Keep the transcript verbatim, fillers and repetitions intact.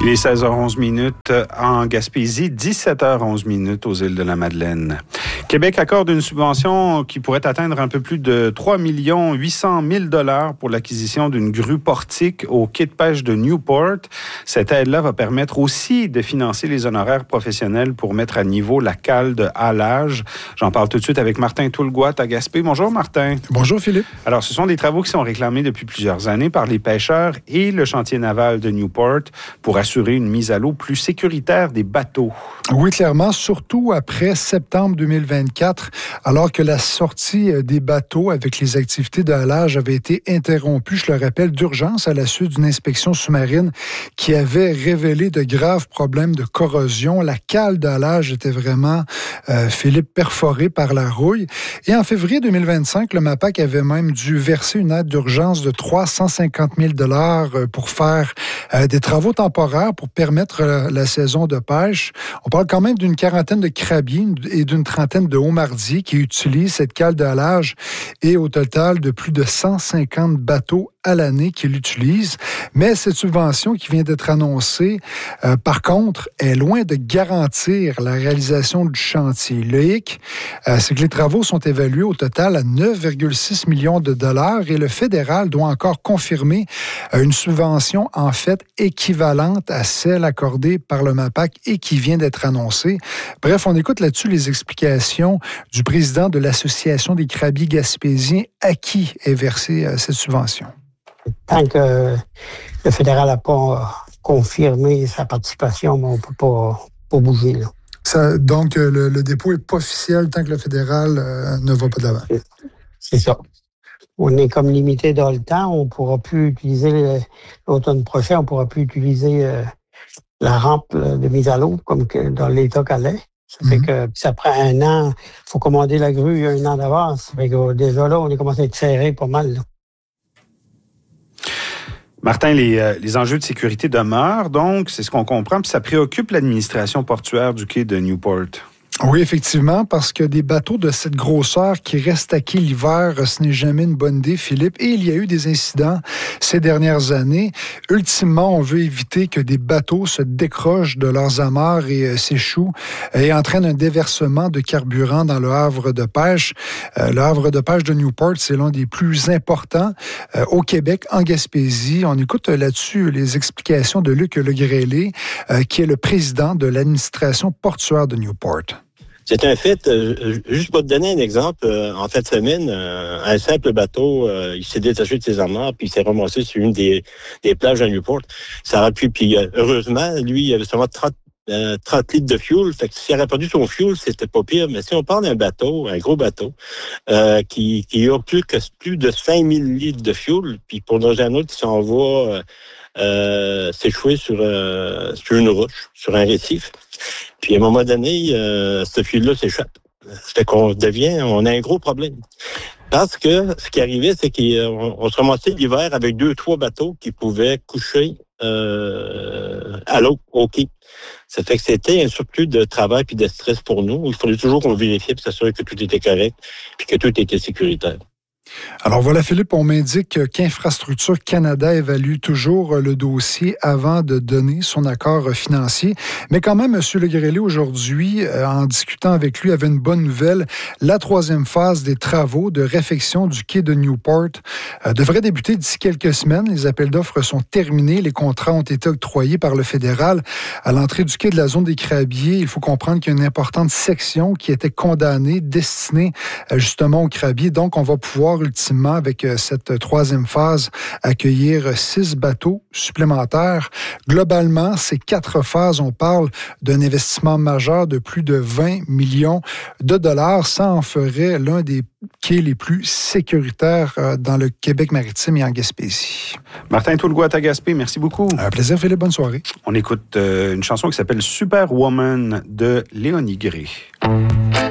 Il est seize heures onze minutes en Gaspésie, dix-sept heures onze minutes aux îles de la Madeleine. Québec accorde une subvention qui pourrait atteindre un peu plus de trois millions huit cent mille dollars pour l'acquisition d'une grue portique au quai de pêche de Newport. Cette aide-là va permettre aussi de financer les honoraires professionnels pour mettre à niveau la cale de halage. J'en parle tout de suite avec Martin Toulgoat à Gaspé. Bonjour Martin. Bonjour Philippe. Alors, ce sont des travaux qui sont réclamés depuis plusieurs années par les pêcheurs et le chantier naval de Newport pour assurer une mise à l'eau plus sécuritaire des bateaux. Oui, clairement, surtout après septembre deux mille vingt-quatre, alors que la sortie des bateaux avec les activités de halage avait été interrompue, je le rappelle, d'urgence à la suite d'une inspection sous-marine qui avait révélé de graves problèmes de corrosion. La cale de halage était vraiment, euh, Philippe, perforée par la rouille. Et en février deux mille vingt-cinq, le MAPAC avait même dû verser une aide d'urgence de trois cent cinquante mille dollars pour faire euh, des travaux temporaires pour permettre la, la saison de pêche. On parle quand même d'une quarantaine de crabiers et d'une trentaine de homardiers qui utilisent cette cale de halage et au total de plus de cent cinquante bateaux à l'année qui l'utilisent. Mais cette subvention qui vient d'être annoncée, euh, par contre, est loin de garantir la réalisation du chantier. Le hic, euh, c'est que les travaux sont évalués au total à neuf virgule six millions de dollars et le fédéral doit encore confirmer euh, une subvention en fait équivalente à celle accordée par le MAPAC et qui vient d'être annoncée. Bref, on écoute là-dessus les explications du président de l'Association des crabiers gaspésiens à qui est versée euh, cette subvention. Tant que le fédéral n'a pas confirmé sa participation, on ne peut pas, pas bouger. Là. Ça, donc, le, le dépôt n'est pas officiel tant que le fédéral euh, ne va pas de l'avant. C'est, c'est ça. On est comme limité dans le temps. On ne pourra plus utiliser le, l'automne prochain, on ne pourra plus utiliser euh, la rampe de mise à l'eau comme que dans l'état qu'elle est. Ça fait mm-hmm. que ça prend un an. Il faut commander la grue un an d'avance. Ça fait que déjà là, on est commencé à être serré pas mal. Là. Martin, les, euh, les enjeux de sécurité demeurent, donc, c'est ce qu'on comprend, puis ça préoccupe l'administration portuaire du quai de Newport. Oui, effectivement, parce que des bateaux de cette grosseur qui restent à quai l'hiver, ce n'est jamais une bonne idée, Philippe. Et il y a eu des incidents ces dernières années. Ultimement, on veut éviter que des bateaux se décrochent de leurs amarres et euh, s'échouent et entraînent un déversement de carburant dans le havre de pêche. Euh, le havre de pêche de Newport, c'est l'un des plus importants euh, au Québec, en Gaspésie. On écoute là-dessus les explications de Luc Legrellet, euh, qui est le président de l'administration portuaire de Newport. C'est un fait. Euh, juste pour te donner un exemple, euh, en fin de semaine, euh, un simple bateau, euh, il s'est détaché de ses amarres puis il s'est ramassé sur une des, des plages à Newport. Ça aurait pu, puis euh, heureusement, lui, il avait seulement trente, euh, trente litres de fuel. Fait que s'il aurait perdu son fuel, c'était pas pire. Mais si on parle d'un bateau, un gros bateau, euh, qui, qui a plus que plus de cinq mille litres de fuel, puis pour dans un autre qui s'en va euh, euh, s'échouer sur, euh, sur une roche, sur un récif. Puis à un moment donné, euh, ce fuel-là s'échappe. Ça fait qu'on devient, on a un gros problème. Parce que ce qui arrivait, c'est qu'on on se ramassait l'hiver avec deux, trois bateaux qui pouvaient coucher euh, à l'eau, au quai. Ça fait que c'était un surplus de travail puis de stress pour nous. Il fallait toujours qu'on vérifie pour s'assurer que tout était correct puis que tout était sécuritaire. Alors voilà, Philippe, on m'indique qu'Infrastructure Canada évalue toujours le dossier avant de donner son accord financier. Mais quand même, M. Legrellet, aujourd'hui, en discutant avec lui, avait une bonne nouvelle. La troisième phase des travaux de réfection du quai de Newport euh, devrait débuter d'ici quelques semaines. Les appels d'offres sont terminés. Les contrats ont été octroyés par le fédéral. À l'entrée du quai de la zone des Crabiers, il faut comprendre qu'il y a une importante section qui était condamnée, destinée euh, justement aux crabiers. Donc, on va pouvoir ultimement, avec cette troisième phase, accueillir six bateaux supplémentaires. Globalement, ces quatre phases, on parle d'un investissement majeur de plus de vingt millions de dollars. Ça en ferait l'un des quais les plus sécuritaires dans le Québec maritime et en Gaspésie. Martin Toulgoat à Gaspé, merci beaucoup. Un plaisir, Philippe. Bonne soirée. On écoute euh, une chanson qui s'appelle Superwoman de Léonie Gray.